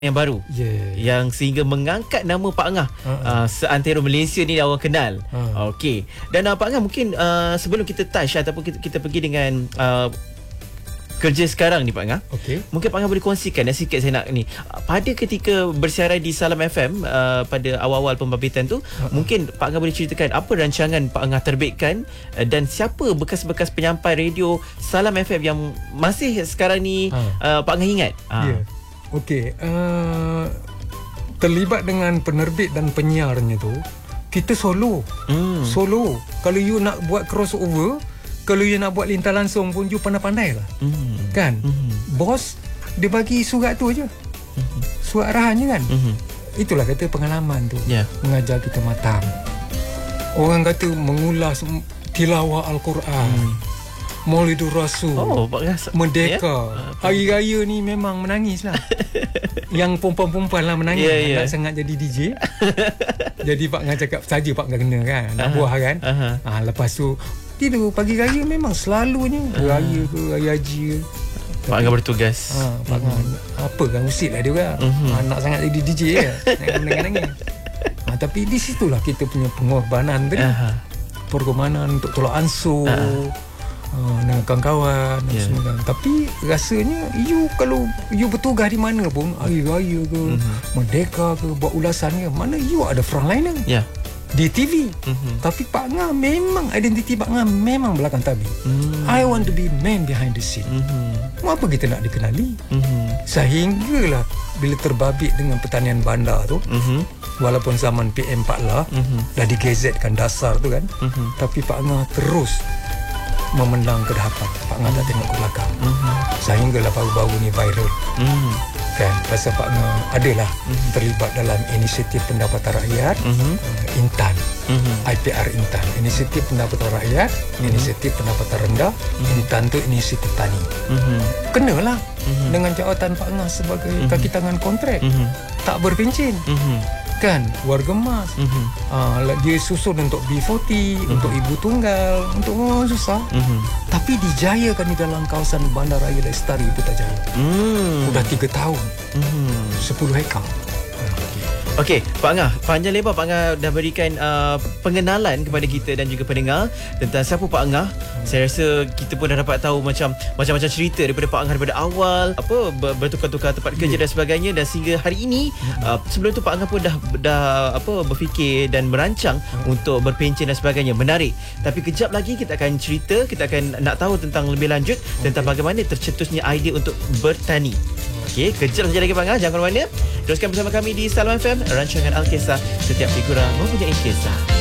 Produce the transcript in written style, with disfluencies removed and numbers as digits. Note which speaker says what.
Speaker 1: yang baru, yang sehingga mengangkat nama Pak Angah seantero Malaysia ni orang kenal. Okey. Dan Pak Angah, mungkin sebelum kita touch ataupun kita pergi dengan kerja sekarang ni Pak Angah, mungkin Pak Angah boleh kongsikan sikit saya nak ni, pada ketika bersiaran di Salam FM pada awal-awal pembabitan tu, mungkin Pak Angah boleh ceritakan apa rancangan Pak Angah terbitkan dan siapa bekas-bekas penyampai radio Salam FM yang masih sekarang ni Pak Angah ingat.
Speaker 2: Okey, terlibat dengan penerbit dan penyiarnya tu, kita solo. Solo. Kalau you nak buat crossover, kalau you nak buat lintas langsung pun, you pandai-pandai lah. Kan? Bos, dia bagi surat tu aja. Surat arahan je kan? Itulah kata pengalaman tu. Mengajar kita matang. Orang kata mengulas tilawah Al-Quran. Maulidur Rasul, Merdeka, Hari Raya ni memang menangis lah. Yang perempuan-perempuan lah menangis, nak sangat jadi DJ. Jadi Pak Ngah cakap saja Pak Ngah kena kan, nak buah kan. Lepas tu tidur pagi raya memang selalunya raya ke raya haji ke,
Speaker 1: Pak Ngah bertugas.
Speaker 2: Pak Ngah apa kan, usik lah dia kan. Nak sangat jadi DJ je, nangis-nangis. Tapi di situlah kita punya pengorbanan tadi, pengorbanan untuk tolak ansur dengan kawan-kawan semua. Tapi rasanya kalau you bertugas di mana pun, hari raya ke, Merdeka ke, buat ulasan ke, mana you ada frontliner di TV. Tapi Pak Ngah memang identiti Pak Ngah memang belakang tabir. I want to be man behind the scene. Apa kita nak dikenali? Sehinggalah bila terbabit dengan pertanian bandar tu, walaupun zaman PM4 lah, dah digazetkan dasar tu kan, tapi Pak Ngah terus memandang ke depan. Pak Ngah tak tengok ke belakang. Sehinggalah baru-baru ni viral. Kan, pasal Pak Ngah adalah terlibat dalam inisiatif pendapatan rakyat, Intan, IPR Intan, inisiatif pendapatan rakyat, inisiatif pendapatan rendah, Intan tu inisiatif tani. Kenalah dengan jawatan Pak Ngah sebagai kaki tangan kontrak, tak berpencin. Kan, warga emas. Dia susun untuk B40, untuk ibu tunggal, untuk orang susah. Tapi dijayakan di dalam kawasan Bandaraya Lestari Putrajaya. Sudah 3 tahun, 10 hektar.
Speaker 1: Okey, Pak Angah, panjang lebar Pak Angah dah berikan pengenalan kepada kita dan juga pendengar tentang siapa Pak Angah. Saya rasa kita pun dah dapat tahu macam-macam cerita daripada Pak Angah daripada awal, bertukar-tukar tempat kerja dan sebagainya, dan sehingga hari ini. Sebelum tu Pak Angah pun dah berfikir dan merancang untuk berpencen dan sebagainya. Menarik. Tapi kejap lagi kita akan cerita, kita akan nak tahu tentang lebih lanjut tentang bagaimana tercetusnya idea untuk bertani. Okey, kejap saja lagi Pak Angah, jangan ke mana-mana. Teruskan bersama kami di Salam FM, rancangan Al-Kisah, setiap figura mempunyai kisah.